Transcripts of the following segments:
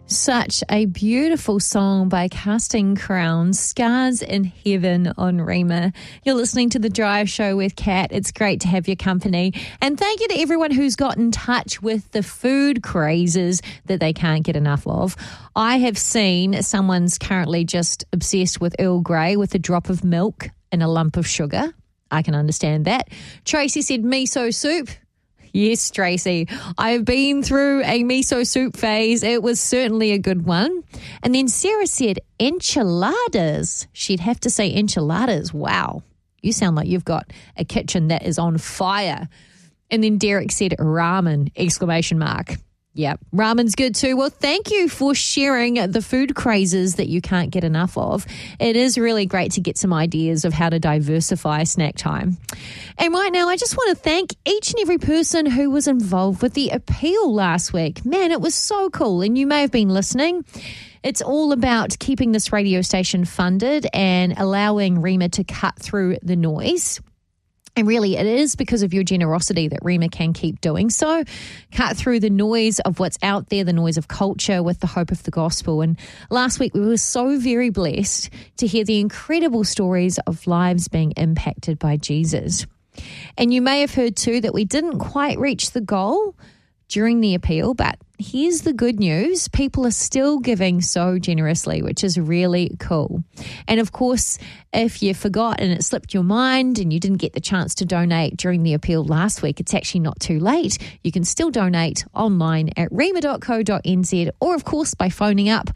Such a beautiful song by Casting Crowns, Scars in Heaven on Rima. You're listening to The Drive Show with Kat. It's great to have your company. And thank you to everyone who's got in touch with the food crazes that they can't get enough of. I have seen someone's currently just obsessed with Earl Grey with a drop of milk and a lump of sugar. I can understand that. Tracy said miso soup. Yes, Tracy, I've been through a miso soup phase. It was certainly a good one. And then Sarah said enchiladas. She'd have to say enchiladas. Wow, you sound like you've got a kitchen that is on fire. And then Derek said ramen, exclamation mark. Yep, ramen's good too. Well, thank you for sharing the food crazes that you can't get enough of. It is really great to get some ideas of how to diversify snack time. And right now, I just want to thank each and every person who was involved with the appeal last week. Man, it was so cool, and you may have been listening. It's all about keeping this radio station funded and allowing Rima to cut through the noise. And really, it is because of your generosity that Rima can keep doing so. Cut through the noise of what's out there, the noise of culture with the hope of the gospel. And last week, we were so very blessed to hear the incredible stories of lives being impacted by Jesus. And you may have heard too that we didn't quite reach the goal during the appeal, but here's the good news. People are still giving so generously, which is really cool. And of course, if you forgot and it slipped your mind and you didn't get the chance to donate during the appeal last week, it's actually not too late. You can still donate online at rima.co.nz or, of course, by phoning up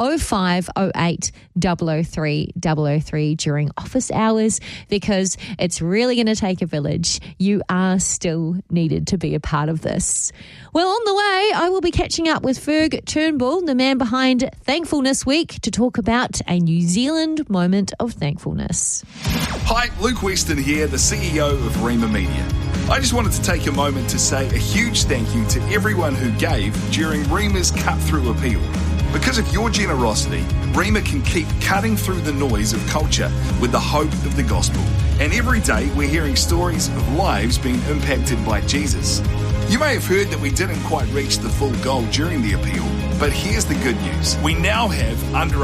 0508 003 003 during office hours, because it's really going to take a village. You are still needed to be a part of this. Well, on the way, I will be catching up with Ferg Turnbull, the man behind Thankfulness Week, to talk about a New Zealand moment of thankfulness. Hi, Luke Weston here, the CEO of Rima Media. I just wanted to take a moment to say a huge thank you to everyone who gave during Rima's cut-through appeal. Because of your generosity, Rima can keep cutting through the noise of culture with the hope of the gospel. And every day we're hearing stories of lives being impacted by Jesus. You may have heard that we didn't quite reach the full goal during the appeal, but here's the good news. We now have under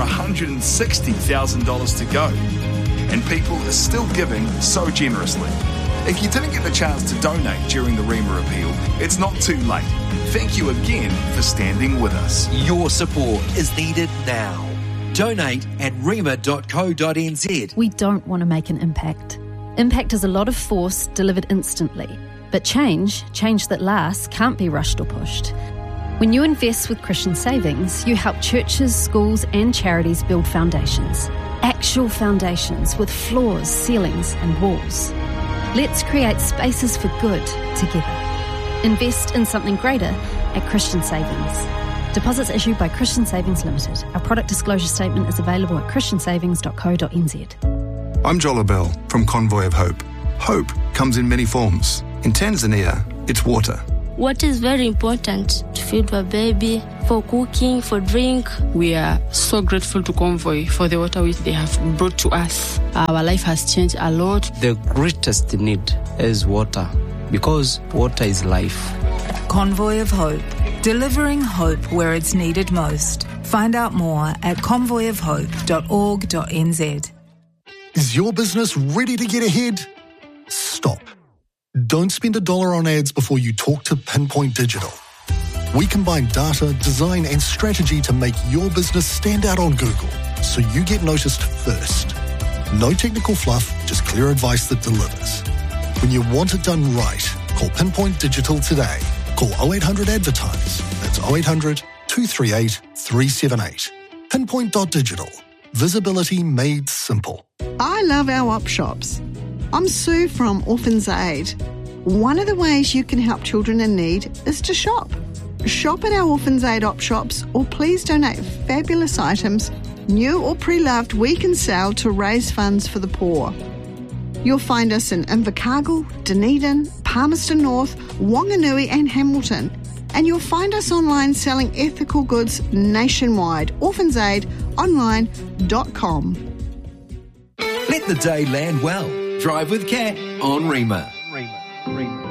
$160,000 to go, and people are still giving so generously. If you didn't get the chance to donate during the Rima appeal, it's not too late. Thank you again for standing with us. Your support is needed now. Donate at rima.co.nz. We don't want to make an impact. Impact is a lot of force delivered instantly. But change that lasts, can't be rushed or pushed. When you invest with Christian Savings, you help churches, schools and charities build foundations. Actual foundations with floors, ceilings and walls. Let's create spaces for good together. Invest in something greater at Christian Savings. Deposits issued by Christian Savings Limited. Our product disclosure statement is available at christiansavings.co.nz. I'm Jola Bell from Convoy of Hope. Hope comes in many forms. In Tanzania, it's water. Water is very important to feed my baby, for cooking, for drink. We are so grateful to Convoy for the water which they have brought to us. Our life has changed a lot. The greatest need is water, because water is life. Convoy of Hope, delivering hope where it's needed most. Find out more at convoyofhope.org.nz. Is your business ready to get ahead? Stop. Don't spend $1 on ads before you talk to Pinpoint Digital. We combine data, design and strategy to make your business stand out on Google, so you get noticed first. No technical fluff, just clear advice that delivers. When you want it done right, call Pinpoint Digital today. Call 0800 Advertise. That's 0800 238 378. Pinpoint.digital. Visibility made simple. I love our op shops. I'm Sue from Orphans Aid. One of the ways you can help children in need is to shop. Shop at our Orphans Aid op shops, or please donate fabulous items, new or pre-loved, we can sell to raise funds for the poor. You'll find us in Invercargill, Dunedin, Palmerston North, Wanganui and Hamilton. And you'll find us online selling ethical goods nationwide. orphansaidonline.com. Let the day land well. Drive with Kat on Rima. Rima.